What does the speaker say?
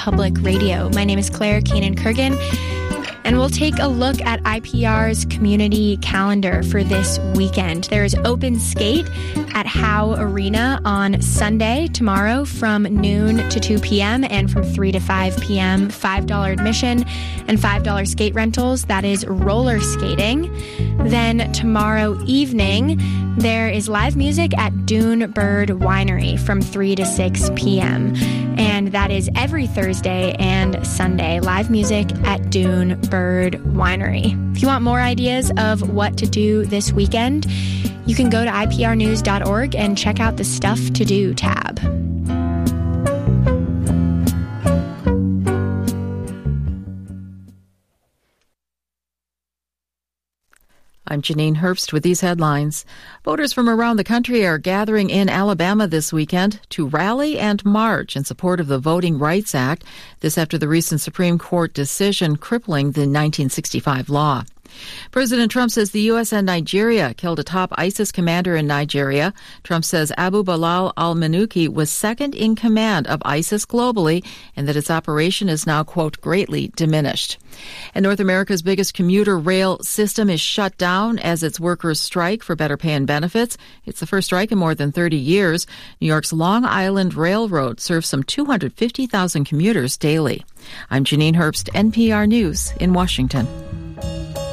Public Radio. My name is Claire Keenan-Kurgan, and we'll take a look at IPR's community calendar for this weekend. There is open skate at Howe Arena on Sunday, tomorrow, from noon to 2 p.m. and from 3 to 5 p.m. $5 admission and $5 skate rentals. That is roller skating. Then tomorrow evening, there is live music at Dune Bird Winery from 3 to 6 p.m. And that is every Thursday and Sunday. Live music at Dune Bird Winery. If you want more ideas of what to do this weekend, you can go to iprnews.org and check out the Stuff to Do tab. I'm Janine Herbst with these headlines. Voters from around the country are gathering in Alabama this weekend to rally and march in support of the Voting Rights Act. This after the recent Supreme Court decision crippling the 1965 law. President Trump says the U.S. and Nigeria killed a top ISIS commander in Nigeria. Trump says Abu Bilal al-Manuki was second in command of ISIS globally and that its operation is now, quote, greatly diminished. And North America's biggest commuter rail system is shut down as its workers strike for better pay and benefits. It's the first strike in more than 30 years. New York's Long Island Railroad serves some 250,000 commuters daily. I'm Janine Herbst, NPR News in Washington.